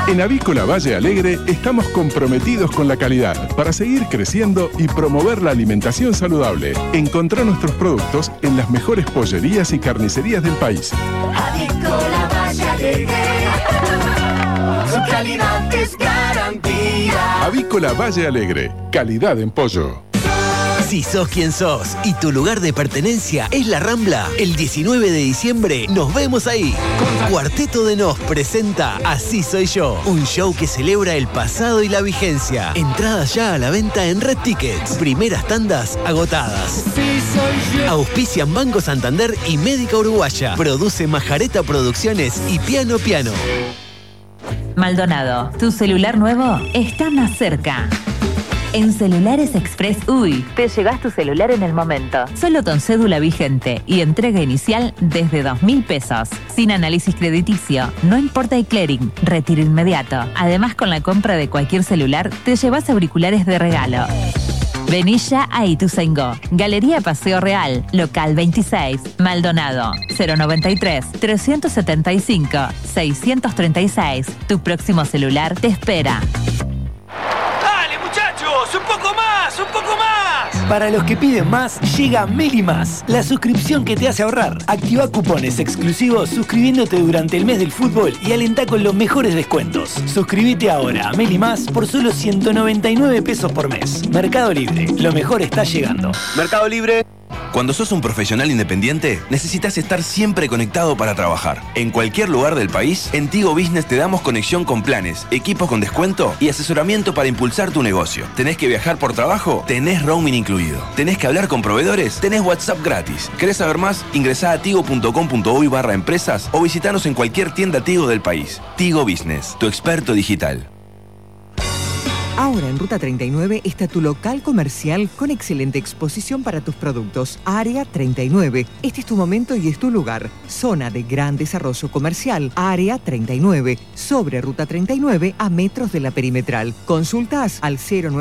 En Avícola Valle Alegre estamos comprometidos con la calidad para seguir creciendo y promover la alimentación saludable. Encontrá nuestros productos en las mejores pollerías y carnicerías del país. Avícola Valle Alegre, su calidad es garantía. Avícola Valle Alegre, calidad en pollo. Si sos quien sos y tu lugar de pertenencia es la Rambla, el 19 de diciembre nos vemos ahí. Cuarteto de Nos presenta Así Soy Yo, un show que celebra el pasado y la vigencia. Entradas ya a la venta en Red Tickets. Primeras tandas agotadas. Auspician Banco Santander y Médica Uruguaya. Produce Majareta Producciones y Piano Piano. Maldonado, tu celular nuevo está más cerca. En Celulares Express UI te llevas tu celular en el momento. Solo con cédula vigente y entrega inicial desde 2.000 pesos. Sin análisis crediticio, no importa el clearing, retiro inmediato. Además, con la compra de cualquier celular, te llevas auriculares de regalo. Vení ya a Ituzaingó. Galería Paseo Real, local 26, Maldonado, 093-375-636. Tu próximo celular te espera. ¡Un poco más! ¡Un poco más! Para los que piden más, llega Meli Más, la suscripción que te hace ahorrar. Activa cupones exclusivos suscribiéndote durante el mes del fútbol y alentá con los mejores descuentos. Suscríbete ahora a Meli Más por solo 199 pesos por mes. Mercado Libre, lo mejor está llegando. Mercado Libre. Cuando sos un profesional independiente, necesitas estar siempre conectado para trabajar. En cualquier lugar del país, en Tigo Business te damos conexión con planes, equipos con descuento y asesoramiento para impulsar tu negocio. ¿Tenés que viajar por trabajo? Tenés roaming incluido. ¿Tenés que hablar con proveedores? Tenés WhatsApp gratis. ¿Querés saber más? Ingresá a tigo.com.uy/empresas o visitanos en cualquier tienda Tigo del país. Tigo Business, tu experto digital. Ahora en Ruta 39 está tu local comercial con excelente exposición para tus productos. Área 39. Este es tu momento y es tu lugar. Zona de gran desarrollo comercial. Área 39. Sobre Ruta 39 a metros de la perimetral. Consultas al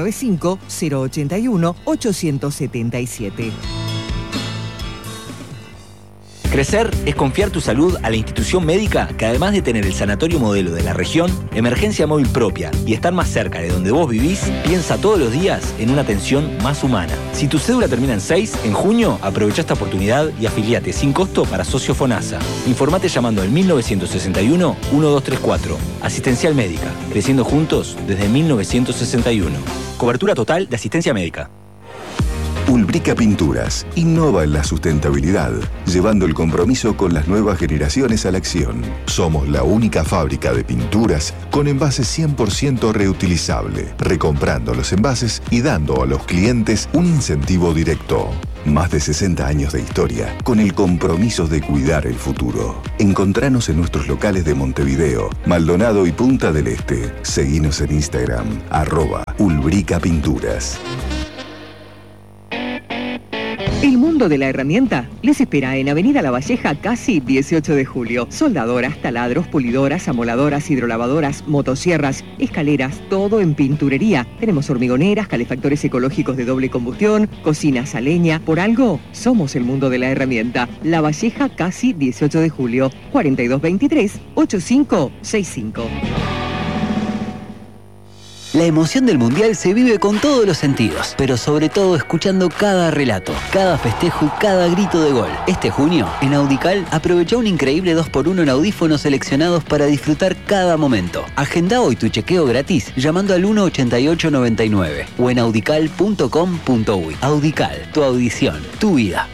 095-081-877. Crecer es confiar tu salud a la institución médica que, además de tener el sanatorio modelo de la región, emergencia móvil propia y estar más cerca de donde vos vivís, piensa todos los días en una atención más humana. Si tu cédula termina en 6, en junio aprovecha esta oportunidad y afiliate sin costo para socio FONASA. Informate llamando al 1961-1234. Asistencial médica, creciendo juntos desde 1961. Cobertura total de asistencia médica. Ulbrica Pinturas innova en la sustentabilidad, llevando el compromiso con las nuevas generaciones a la acción. Somos la única fábrica de pinturas con envases 100% reutilizable, recomprando los envases y dando a los clientes un incentivo directo. Más de 60 años de historia, con el compromiso de cuidar el futuro. Encontranos en nuestros locales de Montevideo, Maldonado y Punta del Este. Seguinos en Instagram, @Ulbrica Pinturas. El mundo de la herramienta les espera en Avenida La Valleja, casi 18 de julio. Soldadoras, taladros, pulidoras, amoladoras, hidrolavadoras, motosierras, escaleras, todo en pinturería. Tenemos hormigoneras, calefactores ecológicos de doble combustión, cocinas a leña. Por algo, somos el mundo de la herramienta. La Valleja, casi 18 de julio, 4223-8565. La emoción del Mundial se vive con todos los sentidos, pero sobre todo escuchando cada relato, cada festejo y cada grito de gol. Este junio, en Audical, aprovecha un increíble 2x1 en audífonos seleccionados para disfrutar cada momento. Agenda hoy tu chequeo gratis llamando al 18899 o en audical.com.uy. Audical, tu audición, tu vida.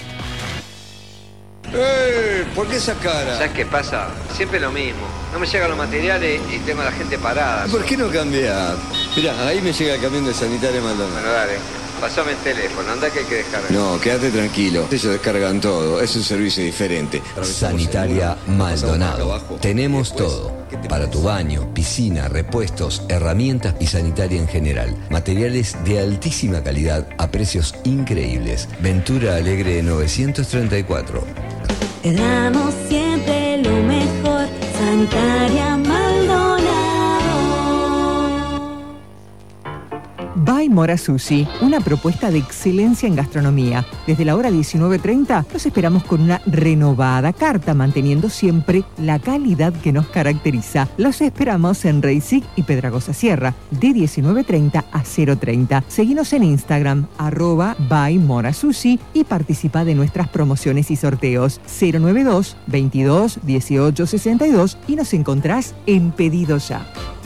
¿Por qué esa cara? ¿Sabes qué pasa? Siempre lo mismo. No me llegan los materiales y tengo a la gente parada. ¿Por qué no cambiar? Mirá, ahí me llega el camión de Sanitaria Maldonado. Bueno, dale. Pasame el teléfono, anda que hay que descargar. No, quédate tranquilo. Ellos descargan todo. Es un servicio diferente. Sanitaria Maldonado. Tenemos todo. Para tu baño, piscina, repuestos, herramientas y sanitaria en general. Materiales de altísima calidad a precios increíbles. Ventura Alegre 934. Te damos siempre lo mejor. Sanitaria Maldonado. By Mora Sushi, una propuesta de excelencia en gastronomía. Desde la hora 19:30 los esperamos con una renovada carta, manteniendo siempre la calidad que nos caracteriza. Los esperamos en Reisig y Pedragosa Sierra, de 19:30 a 0:30. Seguinos en Instagram, @ByMoraSushi, y participa de nuestras promociones y sorteos. 092 22 18 62 y nos encontrás en Pedido Ya.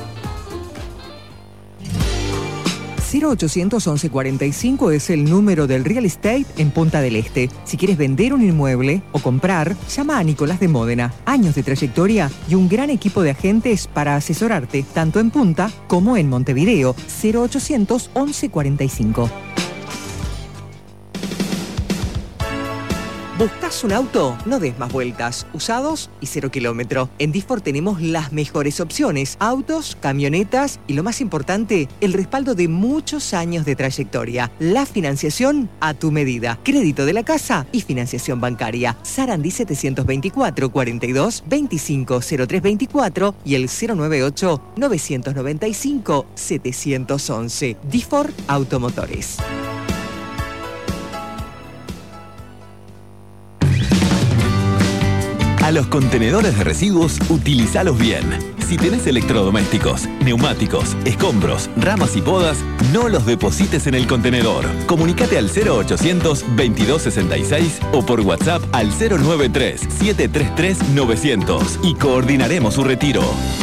0800 11 45 es el número del real estate en Punta del Este. Si quieres vender un inmueble o comprar, llama a Nicolás de Módena. Años de trayectoria y un gran equipo de agentes para asesorarte, tanto en Punta como en Montevideo. 0800 11 45. ¿Buscas un auto? No des más vueltas. Usados y 0 kilómetro. En Disfor tenemos las mejores opciones. Autos, camionetas y, lo más importante, el respaldo de muchos años de trayectoria. La financiación a tu medida. Crédito de la casa y financiación bancaria. Sarandí 724 42 25 0324 y el 098 995 711. Disfor Automotores. A los contenedores de residuos, utilizalos bien. Si tenés electrodomésticos, neumáticos, escombros, ramas y podas, no los deposites en el contenedor. Comunicate al 0800 2266 o por WhatsApp al 093 733 900 y coordinaremos su retiro.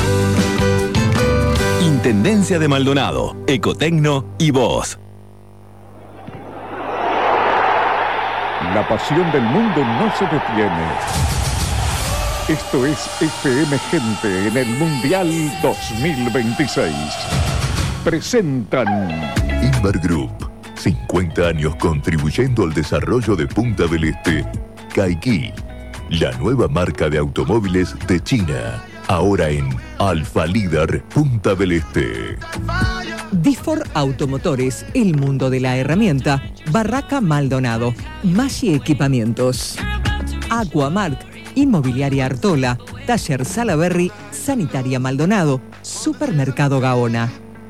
Intendencia de Maldonado, Ecotecno y vos. La pasión del mundo no se detiene. Esto es FM Gente en el Mundial 2026. Presentan Inver Group, 50 años contribuyendo al desarrollo de Punta del Este. Caiki, la nueva marca de automóviles de China. Ahora en Alfa Líder Punta del Este. Disfor Automotores, el mundo de la herramienta. Barraca Maldonado. Maggi Equipamientos. Aquamark. Inmobiliaria Artola, Taller Salaberry, Sanitaria Maldonado, Supermercado Gaona.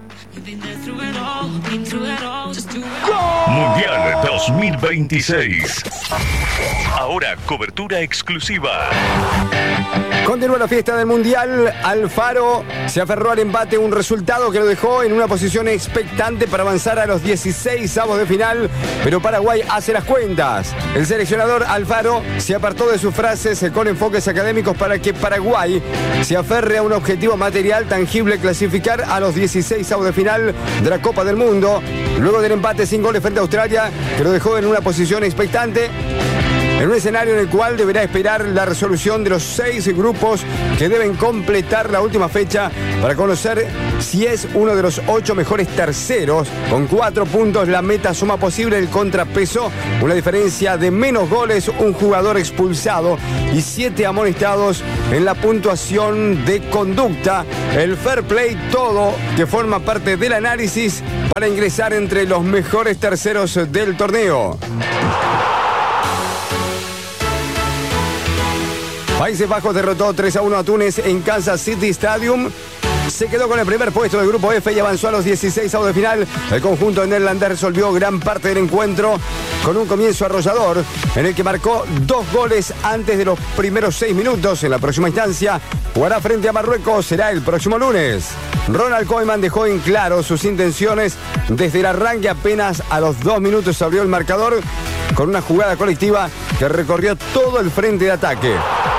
Mundial 2026. Ahora cobertura exclusiva. Continúa la fiesta del Mundial. Alfaro se aferró al empate, un resultado que lo dejó en una posición expectante para avanzar a los 16avos de final, pero Paraguay hace las cuentas. El seleccionador Alfaro se apartó de sus frases con enfoques académicos para que Paraguay se aferre a un objetivo material tangible: clasificar a los 16avos de final de la Copa del Mundo, luego del empate sin goles frente a Australia, que lo dejó en una posición expectante, en un escenario en el cual deberá esperar la resolución de los 6 grupos que deben completar la última fecha para conocer si es uno de los 8 mejores terceros. Con 4 puntos la meta suma posible el contrapeso, una diferencia de menos goles, un jugador expulsado y 7 amonestados en la puntuación de conducta. El fair play, todo que forma parte del análisis para ingresar entre los mejores terceros del torneo. Países Bajos derrotó 3-1 a Túnez en Kansas City Stadium. Se quedó con el primer puesto del grupo F y avanzó a los 16avos de final. El conjunto neerlandés resolvió gran parte del encuentro con un comienzo arrollador en el que marcó 2 goles antes de los primeros 6 minutos. En la próxima instancia jugará frente a Marruecos, será el próximo lunes. Ronald Koeman dejó en claro sus intenciones desde el arranque. Apenas a los 2 minutos abrió el marcador con una jugada colectiva que recorrió todo el frente de ataque.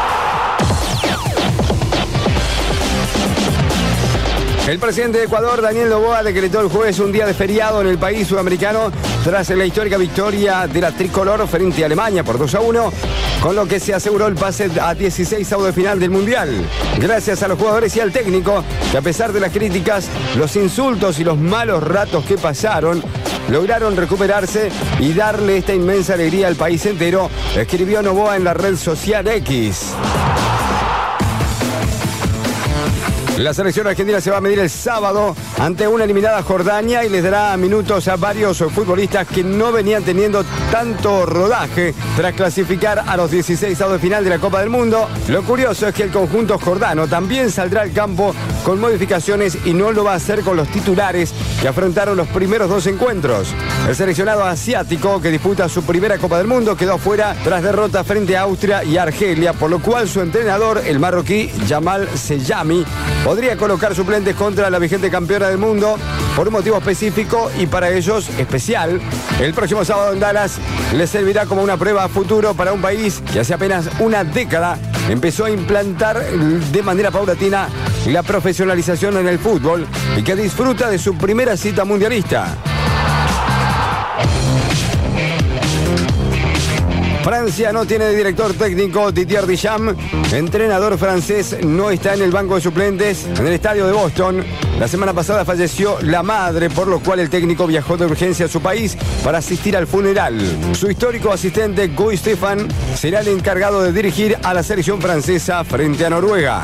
El presidente de Ecuador, Daniel Noboa, decretó el jueves un día de feriado en el país sudamericano tras la histórica victoria de la tricolor frente a Alemania por 2-1, con lo que se aseguró el pase a 16avos de final del Mundial. Gracias a los jugadores y al técnico, que a pesar de las críticas, los insultos y los malos ratos que pasaron, lograron recuperarse y darle esta inmensa alegría al país entero, escribió Noboa en la red social X. La selección argentina se va a medir el sábado ante una eliminada Jordania y les dará minutos a varios futbolistas que no venían teniendo tanto rodaje tras clasificar a los 16avos de final de la Copa del Mundo. Lo curioso es que el conjunto jordano también saldrá al campo con modificaciones y no lo va a hacer con los titulares que afrontaron los primeros 2 encuentros. El seleccionado asiático que disputa su primera Copa del Mundo quedó fuera tras derrota frente a Austria y Argelia, por lo cual su entrenador, el marroquí Jamal Seyami, podría colocar suplentes contra la vigente campeona del mundo por un motivo específico y para ellos especial. El próximo sábado en Dallas les servirá como una prueba a futuro para un país que hace apenas una década empezó a implantar de manera paulatina la profesionalización en el fútbol y que disfruta de su primera cita mundialista. Francia no tiene director técnico. Didier Deschamps, entrenador francés, no está en el banco de suplentes en el estadio de Boston. La semana pasada falleció la madre, por lo cual el técnico viajó de urgencia a su país para asistir al funeral. Su histórico asistente, Guy Stefan, será el encargado de dirigir a la selección francesa frente a Noruega.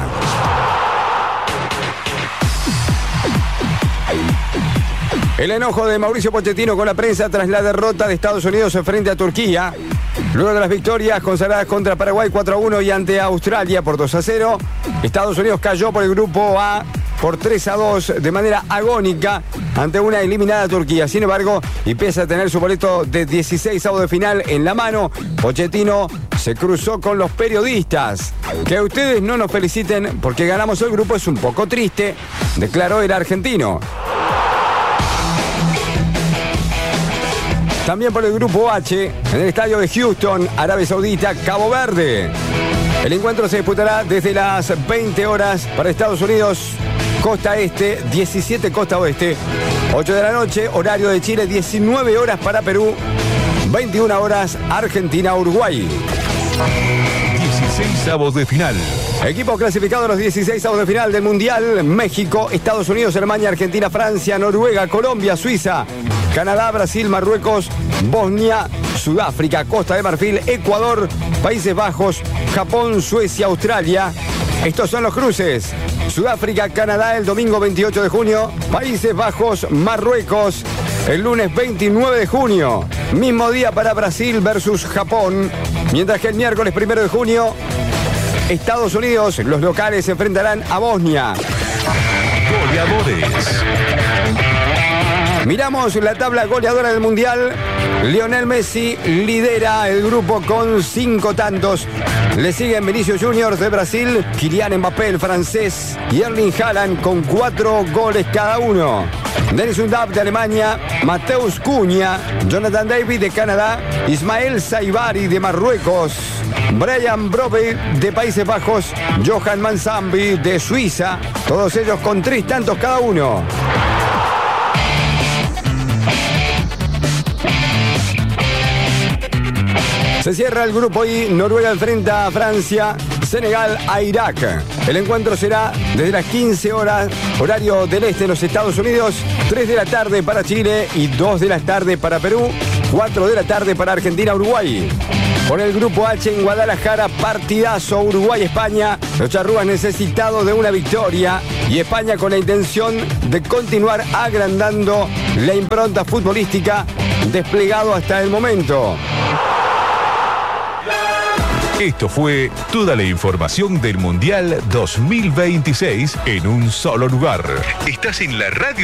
El enojo de Mauricio Pochettino con la prensa tras la derrota de Estados Unidos frente a Turquía. Luego de las victorias consagradas contra Paraguay 4-1 y ante Australia por 2-0, Estados Unidos cayó por el grupo A por 3-2 de manera agónica ante una eliminada Turquía. Sin embargo, y pese a tener su boleto de 16avos de final en la mano, Pochettino se cruzó con los periodistas. Que ustedes no nos feliciten porque ganamos el grupo es un poco triste, declaró el argentino. También por el grupo H, en el estadio de Houston, Arabia Saudita, Cabo Verde. El encuentro se disputará desde las 20 horas para Estados Unidos, costa este, 17 costa oeste, 8 de la noche, horario de Chile, 19 horas para Perú, 21 horas Argentina, Uruguay. 16avos de final. Equipos clasificados a los 16avos de final del Mundial: México, Estados Unidos, Alemania, Argentina, Francia, Noruega, Colombia, Suiza, Canadá, Brasil, Marruecos, Bosnia, Sudáfrica, Costa de Marfil, Ecuador, Países Bajos, Japón, Suecia, Australia. Estos son los cruces. Sudáfrica, Canadá el domingo 28 de junio. Países Bajos, Marruecos el lunes 29 de junio. Mismo día para Brasil versus Japón. Mientras que el miércoles 1 de junio, Estados Unidos, los locales se enfrentarán a Bosnia. Goleadores. Miramos la tabla goleadora del Mundial. Lionel Messi lidera el grupo con 5 tantos. Le siguen Vinicius Junior de Brasil, Kylian Mbappé, el francés, y Erling Haaland con 4 goles cada uno. Dennis Undav de Alemania, Mateus Cunha, Jonathan David de Canadá, Ismael Saibari de Marruecos, Brian Brobbey de Países Bajos, Johan Manzambi de Suiza, todos ellos con 3 tantos cada uno. Se cierra el grupo I. Noruega enfrenta a Francia, Senegal a Irak. El encuentro será desde las 15 horas, horario del este de los Estados Unidos, 3 de la tarde para Chile y 2 de la tarde para Perú, 4 de la tarde para Argentina, Uruguay. Por el grupo H en Guadalajara, partidazo Uruguay-España. Los charrúas necesitados de una victoria y España con la intención de continuar agrandando la impronta futbolística desplegado hasta el momento. Esto fue toda la información del Mundial 2026 en un solo lugar. Estás en la radio.